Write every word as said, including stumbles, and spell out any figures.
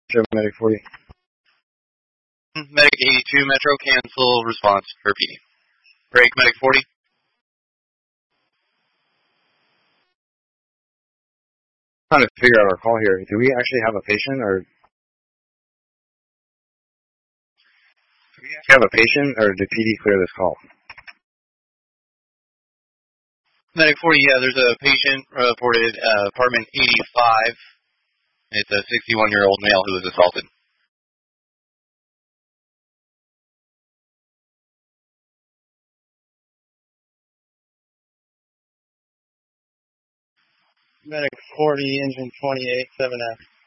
Medic forty. Medic eighty-two, Metro, cancel response for P D. Break, Medic forty. Trying to figure out our call here. Do we actually have a patient, or do we actually have a patient, or did P D clear this call? Medic forty, yeah, there's a patient reported, uh, apartment eighty-five. It's a sixty-one-year-old male who was assaulted. Medic forty, engine twenty-eight, seven F.